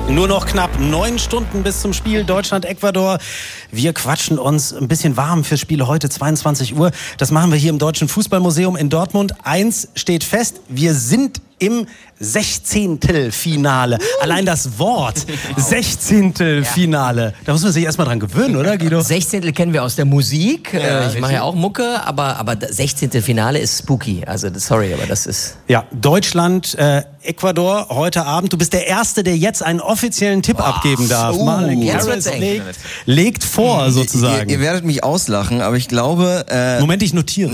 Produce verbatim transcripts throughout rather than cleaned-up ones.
Nur noch knapp neun Stunden bis zum Spiel Deutschland-Ecuador. Wir quatschen uns ein bisschen warm fürs Spiel heute zweiundzwanzig Uhr. Das machen wir hier im Deutschen Fußballmuseum in Dortmund. Eins steht fest, wir sind im Sechzehntelfinale. Allein das Wort Sechzehntelfinale. Da muss man sich erstmal dran gewöhnen, oder Guido? Sechzehntel kennen wir aus der Musik. Ja, ich mache ja auch Mucke, aber, aber Sechzehntelfinale ist spooky. Also sorry, aber das ist... Ja, Deutschland, äh, Ecuador heute Abend. Du bist der Erste, der jetzt einen offiziellen Tipp oh. abgeben darf. Uh, Malik Harris legt, legt vor, sozusagen. Ihr, ihr werdet mich auslachen, aber ich glaube... Äh, Moment, ich notiere.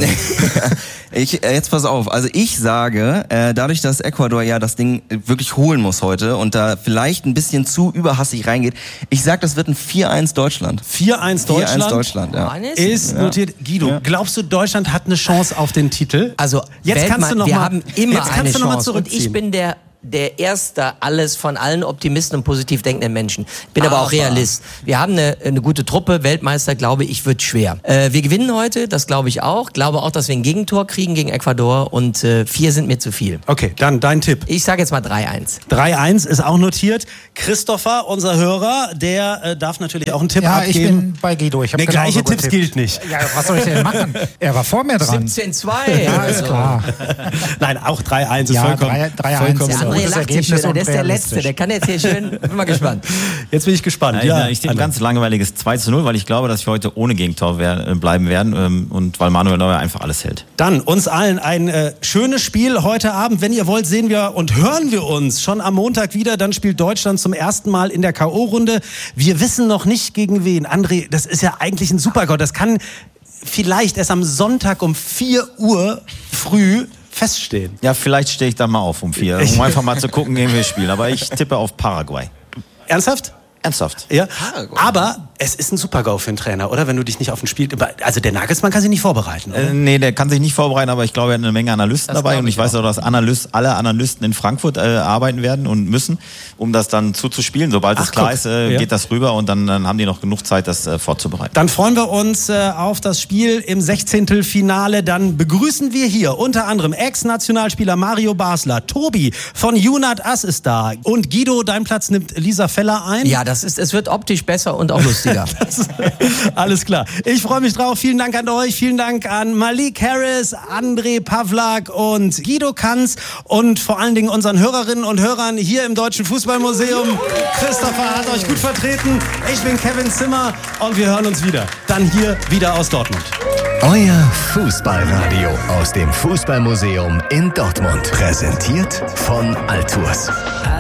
ich, äh, jetzt pass auf. Also ich sage, äh, dadurch, dass Ecuador ja das Ding wirklich holen muss heute und da vielleicht ein bisschen zu überhassig reingeht, ich sag, das wird ein vier eins Deutschland. vier eins Deutschland? vier eins Deutschland, ja. Ist notiert. Guido, ja. glaubst du, Deutschland hat eine Chance auf den Titel? Also, jetzt Weltma- kannst du noch wir mal, haben immer jetzt kannst eine du noch mal Chance. Und ich bin der der erste alles von allen Optimisten und positiv denkenden Menschen. Bin aber, aber auch Realist. Wir haben eine, eine gute Truppe. Weltmeister, glaube ich, wird schwer. Äh, wir gewinnen heute, das glaube ich auch. Glaube auch, dass wir ein Gegentor kriegen gegen Ecuador und äh, vier sind mir zu viel. Okay, dann dein Tipp. Ich sage jetzt mal drei eins. drei eins ist auch notiert. Christopher, unser Hörer, der äh, darf natürlich auch einen Tipp ja, abgeben. Ja, ich bin bei Guido. Ich Der gleiche Tipps getippt. gilt nicht. Ja, was soll ich denn machen? Er war vor mir dran. siebzehn zwei. Ja, ist klar. Nein, auch drei eins ist ja, vollkommen, drei eins. vollkommen Der andere lacht hier schön. Der ist der Letzte. Der kann jetzt hier schön... Bin mal gespannt. Jetzt bin ich gespannt. Nein, ja, ich tippe ein ganz langweiliges zwei zu null, weil ich glaube, dass wir heute ohne Gegentor werden, bleiben werden und weil Manuel Neuer einfach alles hält. Dann uns allen ein äh, schönes Spiel heute Abend. Wenn ihr wollt, sehen wir und hören wir uns schon am Montag wieder. Dann spielt Deutschland zum ersten Mal in der K O-Runde. Wir wissen noch nicht gegen wen. André, das ist ja eigentlich ein Supergott. Das kann vielleicht erst am Sonntag um vier Uhr früh feststehen. Ja, vielleicht stehe ich da mal auf um vier, um einfach mal zu gucken, gegen wen wir spielen. Aber ich tippe auf Paraguay. Ernsthaft? Ernsthaft. Ja. Aber es ist ein Super-GAU für einen Trainer, oder? Wenn du dich nicht auf ein Spiel... Also der Nagelsmann kann sich nicht vorbereiten, oder? Äh, nee, der kann sich nicht vorbereiten, aber ich glaube, er hat eine Menge Analysten das dabei. Und ich, ich weiß auch, dass Analyst, alle Analysten in Frankfurt äh, arbeiten werden und müssen, um das dann zuzuspielen. Sobald Ach, es klar guck. ist, äh, ja. geht das rüber und dann, dann haben die noch genug Zeit, das äh, vorzubereiten. Dann freuen wir uns äh, auf das Spiel im Sechzehntelfinale. Dann begrüßen wir hier unter anderem Ex-Nationalspieler Mario Basler, Tobi von Unat Ass ist da und Guido, dein Platz nimmt Lisa Feller ein. Ja, das ist, es wird optisch besser und auch lustiger. das, alles klar. Ich freue mich drauf. Vielen Dank an euch. Vielen Dank an Malik Harris, André Pavlak und Guido Kanz und vor allen Dingen unseren Hörerinnen und Hörern hier im Deutschen Fußballmuseum. Christopher hat euch gut vertreten. Ich bin Kevin Zimmer und wir hören uns wieder. Dann hier wieder aus Dortmund. Euer Fußballradio aus dem Fußballmuseum in Dortmund. Präsentiert von Altours.